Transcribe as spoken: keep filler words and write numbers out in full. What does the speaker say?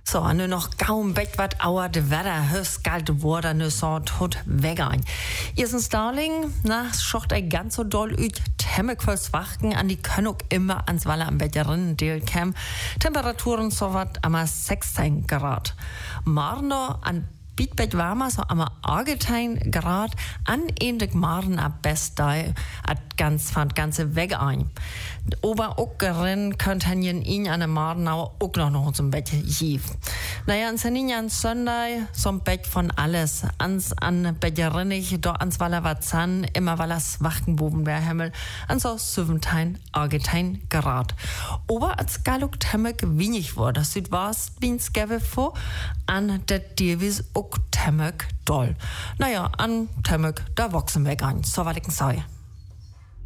So, nu noch kaum Bett wat auer de Wetter, höchst kalte Worte, nu so tot wegein. Erstens, Darling, na, schocht ei ganz so doll üt, Temmek fürs Wachen, an die können auch immer ans Walle am Bett rinnen, del käm. Temperaturen so wat am sechzehn Grad. Morgen an Bietbett warmer, so am achtzehn Grad, an endig Marden ab best da, at ganz fand ganze Weg ein. Ober auch gerin könnt ihn ihn an der Mardenauer auch noch noch zum Bett jief. Naja, an Sanin an Sonntag, zum Bett von alles. Ans an Bett rinnig, do ans Waller wat zan, immer weil das Wachtenbuben wär Himmel, an so siebzehn, achtzehn Grad. Ober als Galuk Temmek wenig wurde, das sieht was, wie's gäbe vor, an der Dirwis auch Temmek doll. Naja, an Temmek, da wachsen wir gar nicht, so was ich sage.